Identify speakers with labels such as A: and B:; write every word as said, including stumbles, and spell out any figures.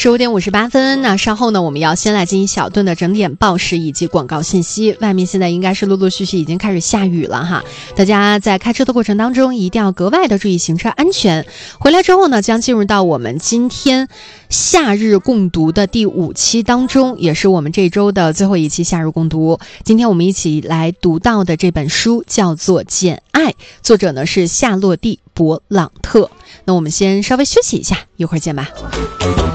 A: 十五点五十八分，那稍后呢，我们要先来进行小段的整点报时以及广告信息。外面现在应该是陆陆续续已经开始下雨了哈，大家在开车的过程当中一定要格外的注意行车安全。回来之后呢，将进入到我们今天夏日共读的第五期当中，也是我们这周的最后一期夏日共读。今天我们一起来读到的这本书叫做《简爱》，作者呢是夏洛蒂·勃朗特。那我们先稍微休息一下，一会儿见吧。